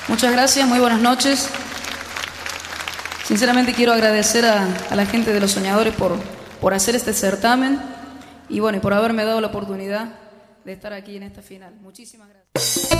Muchas gracias, muy buenas noches. Sinceramente quiero agradecer a la gente de Los Soñadores por hacer este certamen y bueno, y por haberme dado la oportunidad de estar aquí en esta final. Muchísimas gracias.